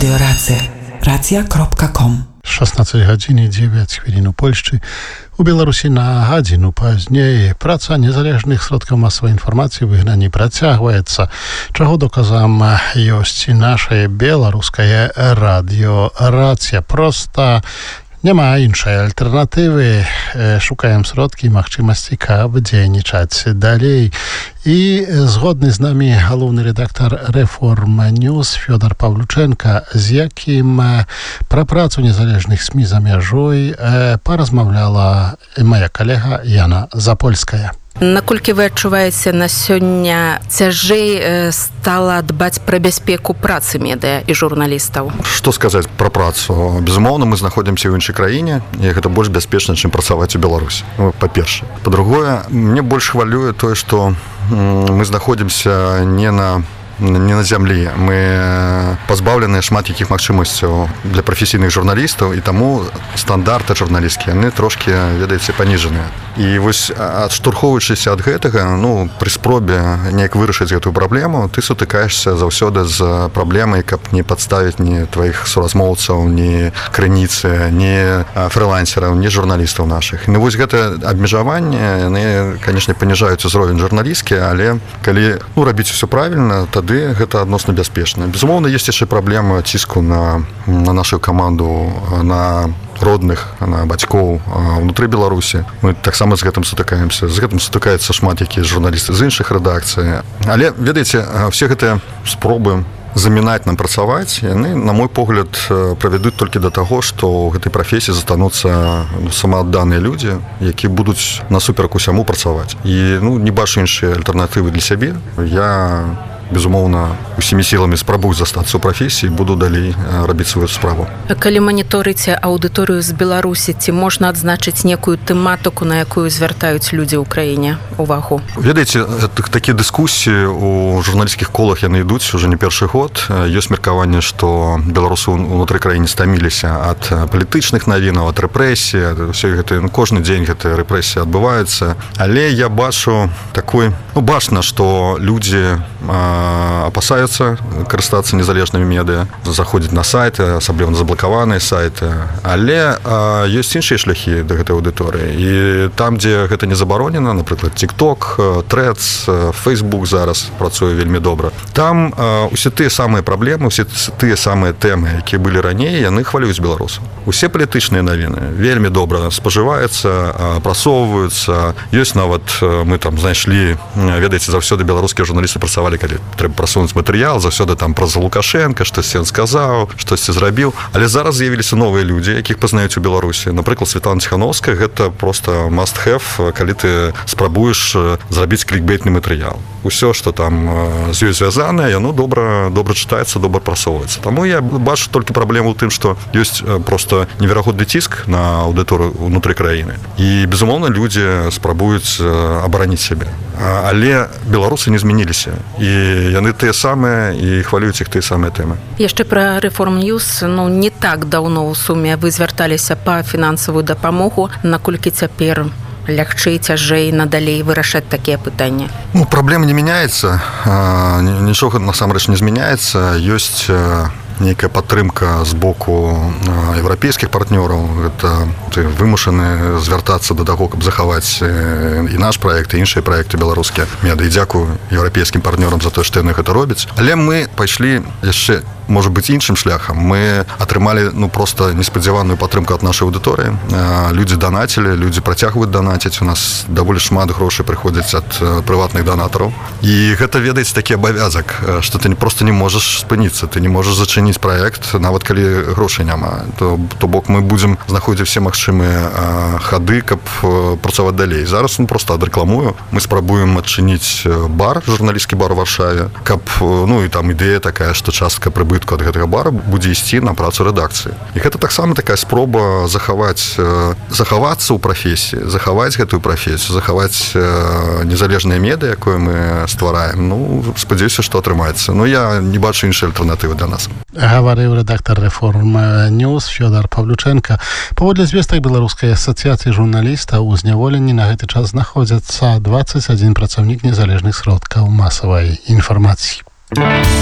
Racja.com 16 godziny 9 chwilin u Polszczy. U Białorusi na godzinę później praca niezależnych środków masowej informacji w wygnaniu przeciągается, czego dokazem jest nasze białoruskie radio Racja. Prosta. Nie ma innej alternatywy. Szukają środki i możliwości, aby dzienniczać dalej. I zgodny z nami główny redaktor Reform News Fiodor Pawluczenko, z jakim про pracę niezależnych SMI zamierzuje, porozmawiała moja kolega Jana Zapolska. Наколькі вы адчуваеце на сёння цяжэй стала дбаць пра бяспеку працы медыа і журналістаў? Што сказаць пра працу? Безумоўна, мы знаходзімся ў іншай краіне, і гэта больш бяспечна, чым працаваць у Беларусі. Па-першае. Па-другое, мне больш хвалюе тое, што мы знаходзімся не на зямлі. Мы пазбаўленыя шмат якіх магчымасцяў для прафесійных журналістаў, і таму стандарты журналісцкія, яны трошкі, ведаеце, паніжаныя. І вось адштурхоўваючыся ад гэтага, пры спробе неяк вырашыць гэтую праблему, ты сутыкаешся заўсёды з праблемай, каб не падставіць ні тваіх суразмоўцаў, ні крыніцы, ні фрылансераў, ні журналістаў нашых. І вось гэта абмежаванне, яны, канешне, паніжаюць узровень журналісткі, але калі рабіць усё правільна, тады гэта адносна бяспечна. Безумоўна, ёсць яшчэ праблема ціску на нашу каманду, на родных, на бацькоў внутры Беларусі. Мы таксама з гэтым сутыкаемся. З гэтым сутыкаюцца шмат якія журналісты з іншых рэдакцый. Але, ведаеце, все гэтыя спробы замінаць нам працаваць, яны, на мой погляд, правядуць толькі да таго, што ў гэтай прафесіі застануцца самаадданыя людзі, які будуць насуперак усяму працаваць. І не бачу іншай альтэрнатывы для сябе. Я безумоўна, усімі сіламі спрабую застацца ў прафесіі, буду далей рабіць сваю справу. Калі маніторыце аўдыторыю з Беларусі, ці можна адзначыць некую тэматыку, на якую звяртаюць людзі ў краіне увагу? Ведаеце, такія дыскусіі ў журналісцкіх колах яны ідуць уже не першы год. Ёсць меркаванне, што беларусы ўнутры краіны стаміліся ад палітычных навінаў, ад рэпрэсій, кожны дзень гэтыя рэпрэсіі адбываюцца. Але я бачу такой, бачна, што людзі апасаюцца карыстацца незалежнымі медыа, заходзіць на сайты, асабліва на заблакаваныя сайты. Але ёсць іншыя шляхі да гэтай аўдыторыі. І там, дзе гэта не забаронена, напрыклад, TikTok, Threads, Facebook зараз працуе вельмі добра. Там усе тыя самыя праблемы, усе тыя самыя тэмы, якія былі раней, яны хвалююць беларусаў. Усе палітычныя навіны вельмі добра спажываюцца, прасоўваюцца. Ёсць нават, мы там знайшлі, ведаеце, заўсёды беларускія журналісты працавалі, калі трэба прасунуць матэрыял, заўсёды там праз Лукашенка, штосьці ён сказаў, штосьці зрабіў. Але зараз з'явіліся новыя людзі, якіх пазнаюць у Беларусі. Напрыклад, Светлана Ціхановская, гэта проста must-have, калі ты спрабуеш зрабіць клікбейтны матэрыял. Усё, што там з ёй звязанае, яно добра чытаецца, добра прасоўваецца. Таму я бачу толькі праблему ў тым, што ёсць проста неверагодны ціск на аўдыторыю ўнутры краіны. І, безумоўна, людзі спрабуюць абараніць сябе. Але беларусы не змяніліся. І яны тыя самыя, і хвалююць іх тыя самыя тэмы. Яшчэ пра Reform News, не так даўно ў суме вы звярталіся па фінансавую дапамогу, наколькі цяпер лягчэй, цяжэй надалей вырашаць такія пытанні? Праблема не мяняецца, нічога насамрэч не змяняецца. Ёсць нейкая падтрымка з боку еўрапейскіх партнёраў. Гэта вымушаны звяртацца да таго, каб захаваць і наш праект, і іншыя праекты беларускія медыа. І дзякую еўрапейскім партнёрам за тое, што яны гэта робяць. Але мы пайшлі яшчэ, можа быць, іншым шляхам. Мы атрымалі проста неспадзяваную падтрымку ад нашай аўдыторыі. Людзі данацілі, людзі працягваюць данаціць. У нас даволі шмат грошай прыходзяць ад прыватных донатараў. І гэта, ведаеце, такі абавязак, што ты проста не можаш спыніцца, ты не можаш зачыніць праект, нават калі грошай няма. То бок мы будзем знаходзіць все магчымыя хады, каб працаваць далей. Зараз проста адрэкламую. Мы спрабуем адчыніць бар, журналісцкі бар у Варшаве, каб, і там ідэя такая, што частка прыбытку ад гэтага бара будзе ісці на працу рэдакцыі. І гэта таксама такая спроба захавацца ў прафесіі, захаваць гэтую прафесію, захаваць незалежныя медыа, якое мы ствараем. Спадзяюся, што атрымаецца. Я не бачу іншай альтэрнатывы для нас. Гаварыў рэдактар Reform News Фёдор Павлюченко. Паводле звестак Беларускай асацыяцыі журналістаў, у зняволенні на гэты час знаходзяцца 21 працаўнік незалежных сродкаў масавай інфармацыі.